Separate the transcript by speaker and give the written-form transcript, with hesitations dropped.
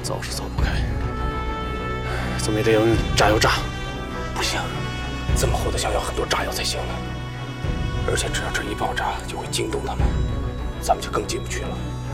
Speaker 1: 走是走不开，怎么也得用炸药炸。
Speaker 2: 不行，这么厚的箱要很多炸药才行呢。而且只要这一爆炸，就会惊动他们，咱们就更进不去了。